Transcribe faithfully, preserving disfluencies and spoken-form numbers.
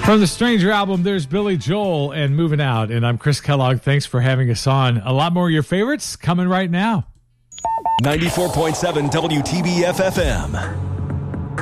From the Stranger album, there's Billy Joel and Moving Out. And I'm Chris Kellogg. Thanks for having us on. A lot more of your favorites coming right now. ninety-four point seven W T B F F M.